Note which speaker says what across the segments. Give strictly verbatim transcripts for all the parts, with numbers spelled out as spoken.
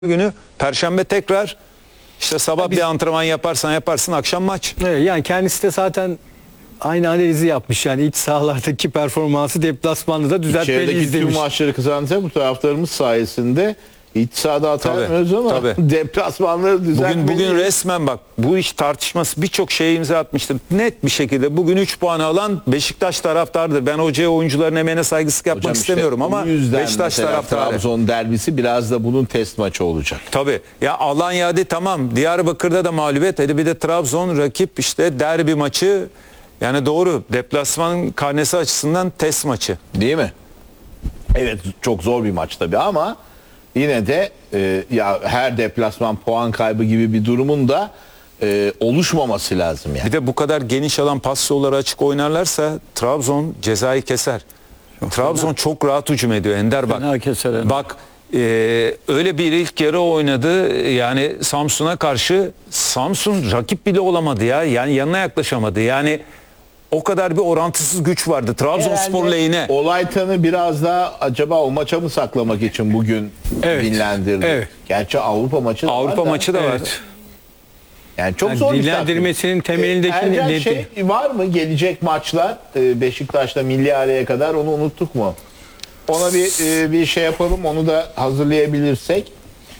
Speaker 1: günü Perşembe tekrar işte sabah
Speaker 2: Biz,
Speaker 1: bir antrenman yaparsan yaparsın, akşam maç.
Speaker 2: evet, yani kendisi de zaten aynı analizi yapmış. Yani iç sahalardaki performansı deplasmanda da düzeltmeliyiz
Speaker 3: İçerideki tüm
Speaker 2: demiş.
Speaker 3: maçları kazanırsa bu taraftarımız sayesinde iç sahada atamıyoruz ama
Speaker 1: tabii.
Speaker 3: deplasmanları düzeltmeliyiz.
Speaker 1: Bugün bugün resmen bak bu iş tartışması birçok şeye imza atmıştır. Net bir şekilde bugün üç puan alan Beşiktaş taraftarıdır. Ben hocaya, oyuncuların emeğine saygısızlık yapmak
Speaker 3: Hocam işte
Speaker 1: istemiyorum ama
Speaker 3: bu yüzden
Speaker 1: Beşiktaş
Speaker 3: mesela
Speaker 1: taraftarı.
Speaker 3: Trabzon derbisi biraz da bunun test maçı olacak.
Speaker 1: Tabii. Ya Alanya hadi tamam. Diyarbakır'da da mağlubiyet. Hadi bir de Trabzon rakip işte derbi maçı. Yani doğru. Deplasman karnesi açısından test maçı.
Speaker 3: Değil mi? Evet, çok zor bir maç tabii ama yine de e, ya her deplasman puan kaybı gibi bir durumun da e, oluşmaması lazım yani.
Speaker 1: Bir de bu kadar geniş alan pas yolları açık oynarlarsa Trabzon cezayı keser. Çok Trabzon fena. Çok rahat hücum ediyor Ender bak.
Speaker 2: Fena keser.
Speaker 1: Bak e, öyle bir ilk yarı oynadı yani Samsun'a karşı. Samsun rakip bile olamadı ya. Yani yanına yaklaşamadı. Yani o kadar bir orantısız güç vardı Trabzonspor lehine.
Speaker 3: Olay tanı biraz daha acaba o maça mı saklamak için bugün
Speaker 2: Evet.
Speaker 3: dinlendirdi?
Speaker 2: Evet.
Speaker 3: Gerçi Avrupa maçı da
Speaker 1: Avrupa
Speaker 3: var da.
Speaker 1: maçı da var.
Speaker 2: Evet.
Speaker 3: Yani çok
Speaker 2: Yani
Speaker 3: zor bir
Speaker 2: dinlendirmesinin
Speaker 3: taktik.
Speaker 2: temelindeki
Speaker 3: Ee, Ercan,
Speaker 2: nedir?
Speaker 3: şey var mı? Gelecek maçlar e, Beşiktaş'ta milli araya kadar onu unuttuk mu? Ona bir e, bir şey yapalım. Onu da hazırlayabilirsek.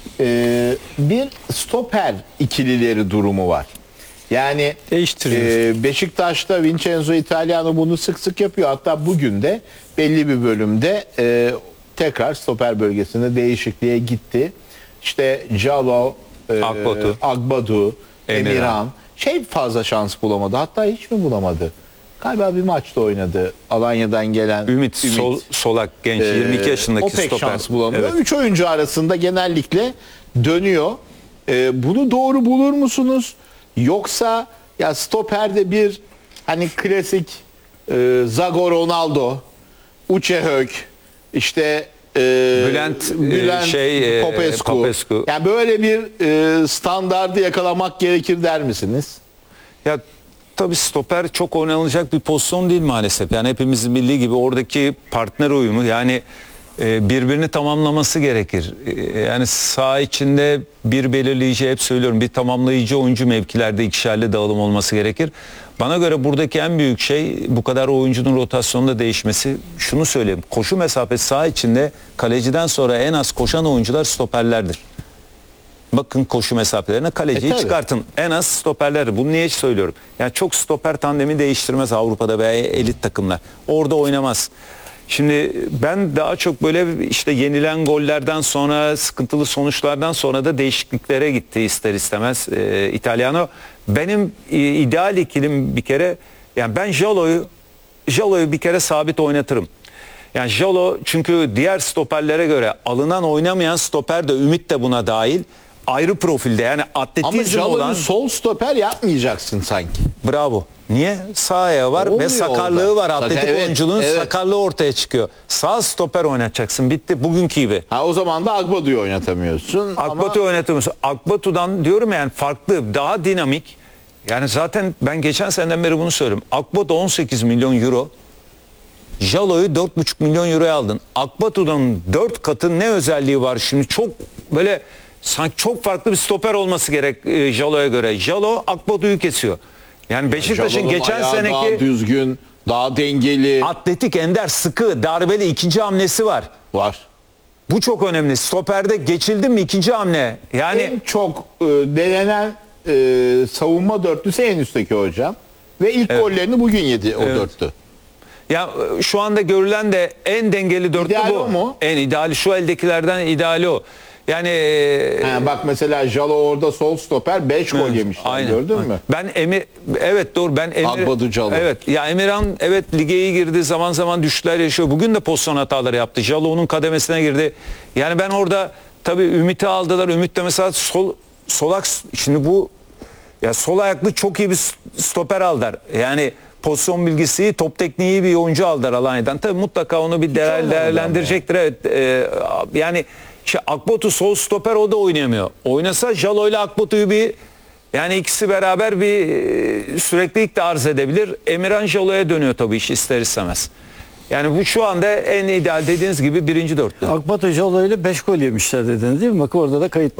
Speaker 3: E, bir stoper ikilileri durumu var. Yani
Speaker 2: Değiştiriyor.
Speaker 3: e, Beşiktaş'ta Vincenzo Italiano bunu sık sık yapıyor. Hatta bugün de belli bir bölümde e, tekrar stoper bölgesinde değişikliğe gitti. İşte Jalo, e,
Speaker 1: Akbatu.
Speaker 3: Agbadu,
Speaker 1: Emirhan.
Speaker 3: Emirhan şey fazla şans bulamadı. Hatta hiç mi bulamadı? Galiba bir maçta oynadı. Alanya'dan gelen
Speaker 1: Ümit, Sol, Solak genç
Speaker 3: Ee,
Speaker 1: yirmi iki yaşındaki
Speaker 3: o pek
Speaker 1: stoper.
Speaker 3: şans bulamıyor.
Speaker 1: Evet.
Speaker 3: Üç oyuncu arasında genellikle dönüyor. Ee, bunu doğru bulur musunuz? Yoksa ya stoperde bir hani klasik e, Zago Ronaldo, Uçehök, işte e,
Speaker 1: Bülent, e,
Speaker 3: Bülent
Speaker 1: şey, e,
Speaker 3: Popescu.
Speaker 1: Popescu.
Speaker 3: Yani böyle bir e, standardı yakalamak gerekir der misiniz?
Speaker 1: Ya tabii stoper çok oynanılacak bir pozisyon değil maalesef. Yani hepimizin bildiği gibi oradaki partner uyumu yani e, birbirini tamamlaması gerekir. E, yani saha içinde bir belirleyici, hep söylüyorum, bir tamamlayıcı oyuncu mevkilerde ikişerli dağılım olması gerekir. Bana göre buradaki en büyük şey bu kadar oyuncunun rotasyonda değişmesi. Şunu söyleyeyim, koşu mesafesi saha içinde kaleciden sonra en az koşan oyuncular stoperlerdir. Bakın koşu mesafelerine kaleciyi
Speaker 3: E, tabii.
Speaker 1: çıkartın. En az stoperler. Bunu niye söylüyorum? Yani çok stoper tandemi değiştirmez Avrupa'da veya elit takımlar. Orada oynamaz. Şimdi ben daha çok böyle işte yenilen gollerden sonra, sıkıntılı sonuçlardan sonra da değişikliklere gitti ister istemez e, İtalyano. Benim e, ideal ikilim bir kere, yani ben Jalo'yu Jalo'yu bir kere sabit oynatırım. Yani Jalo çünkü diğer stoperlere göre alınan, oynamayan stoper de, Ümit de buna dahil, ayrı profilde, yani
Speaker 3: Ama
Speaker 1: atletizm
Speaker 3: Jalo'yu
Speaker 1: olan.
Speaker 3: sol stoper yapmayacaksın sanki.
Speaker 1: Bravo. Niye? Sağ ayağı var
Speaker 3: Olmuyor
Speaker 1: ve sakarlığı
Speaker 3: orada.
Speaker 1: var. Atletik
Speaker 3: Sakar- evet,
Speaker 1: oyunculuğun
Speaker 3: evet.
Speaker 1: sakarlığı ortaya çıkıyor. Sağ stoper oynatacaksın. Bitti. Bugünkü gibi.
Speaker 3: Ha, o zaman da Agbadu'yu oynatamıyorsun.
Speaker 1: Akbatu
Speaker 3: ama
Speaker 1: oynatamıyorsun. Akbatu'dan diyorum yani farklı, daha dinamik. Yani zaten ben geçen seneden beri bunu söylüyorum. Akbatu on sekiz milyon euro. Jalo'yu dört buçuk milyon euroya aldın. Akbatu'dan dört katı ne özelliği var şimdi? Çok böyle sanki çok farklı bir stoper olması gerek e, Jalo'ya göre. Jalo Akbatu'yu kesiyor. Yani Beşiktaş'ın
Speaker 3: Jalo'nun
Speaker 1: geçen
Speaker 3: ayağı
Speaker 1: seneki
Speaker 3: daha düzgün, daha dengeli
Speaker 1: atletik, ender, sıkı, darbeli ikinci hamlesi var.
Speaker 3: var.
Speaker 1: Bu çok önemli. Stoperde geçildi mi ikinci hamle? Yani
Speaker 3: En çok e, denenen e, savunma dörtlüsü en üstteki hocam. Ve ilk gollerini bugün yedi o
Speaker 1: Evet.
Speaker 3: dörtlü.
Speaker 1: ya şu anda görülen de en dengeli dörtlü
Speaker 3: İdeal
Speaker 1: bu.
Speaker 3: o mu?
Speaker 1: En ideali, şu eldekilerden ideali o. Yani e,
Speaker 3: Ha, bak mesela Jalo orada sol stoper beş gol
Speaker 1: evet,
Speaker 3: yemişler,
Speaker 1: aynen,
Speaker 3: gördün
Speaker 1: aynen.
Speaker 3: mü?
Speaker 1: Ben Emir, evet doğru, ben Emir,
Speaker 3: Agbadu Jalo.
Speaker 1: evet ya Emirhan evet lige iyi girdi, zaman zaman düşüşler yaşıyor. Bugün de pozisyon hataları yaptı. Jalo onun kademesine girdi. Yani ben orada tabii Ümit'i aldılar. Ümit de mesela sol solak, şimdi bu ya sol ayaklı çok iyi bir stoper aldılar. Yani pozisyon bilgisi, top tekniği bir oyuncu aldılar Alanya'dan. Tabii mutlaka onu bir değer,
Speaker 3: olmadı
Speaker 1: değerlendirecektir. Evet, e, yani işte Akbatu sol stoper, o da oynayamıyor. Oynasa Jalo ile Akbatu'yu bir, yani ikisi beraber bir e, süreklilik de arz edebilir. Emirhan Jalo'ya dönüyor tabii iş ister istemez. Yani bu şu anda en ideal dediğiniz gibi birinci dörtlü.
Speaker 2: Akbat Hoca olayıyla beş gol yemişler dediniz değil mi? Bak orada da kayıt.